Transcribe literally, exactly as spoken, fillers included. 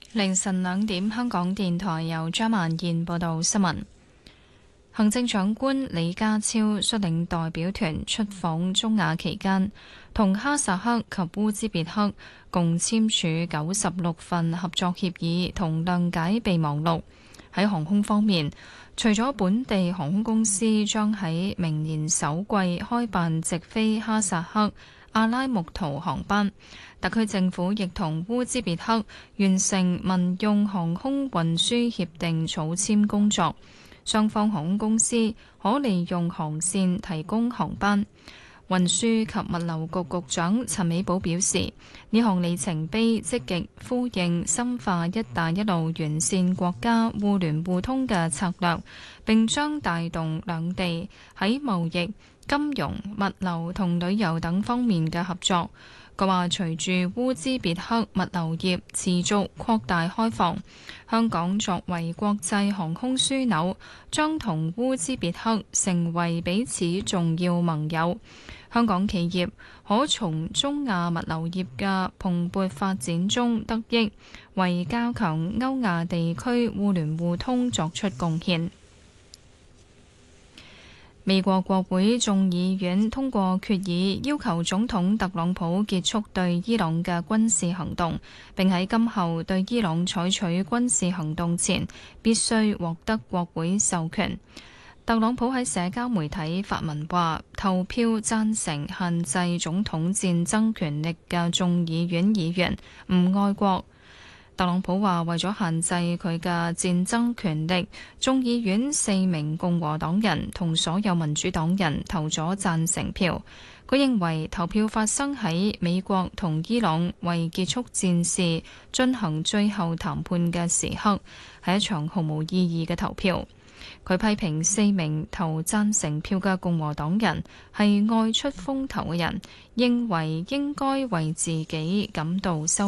凌晨兩點，香港電台由張曼燕報道新聞。行政長官李家超率領代表團出訪中亞期間，同哈薩克及烏茲別克共簽署九十六份合作協議同諒解備忘錄。喺航空方面，除咗本地航空公司將喺明年首季開辦直飛哈薩克阿拉木圖航班，特區政府亦同烏茲別克完成民用航空運輸協定草簽工作，雙方航空公司可利用航線提供航班。運輸及物流局局長陳美寶表示，呢項里程碑積極呼應深化一帶一路完善國家互聯互通嘅策略，並將帶動兩地喺貿易、金融、物流同旅遊等方面嘅合作。佢話，隨住烏茲別克物流業持續擴大開放，香港作為國際航空樞紐，將同烏茲別克成為彼此重要盟友。香港企業可從中亞物流業嘅蓬勃發展中得益，為加強歐亞地區互聯互通作出貢獻。美國國會眾議院通過決議，要求總統特朗普結束對伊朗嘅軍事行動，並喺今後對伊朗採取軍事行動前，必須獲得國會授權。特朗普喺社交媒體發文話，投票贊成限制總統戰爭權力嘅眾議院議員唔愛國。特朗普話，為咗限制佢嘅戰爭權力，眾議院四名共和黨人同所有民主黨人投咗贊成票。佢認為投票發生喺美國同伊朗為結束戰事進行最後談判嘅時刻，係一場毫無意義嘅投票。佢批評四名投贊成票嘅共和黨人係愛出風頭嘅人，認為應該為自己感到羞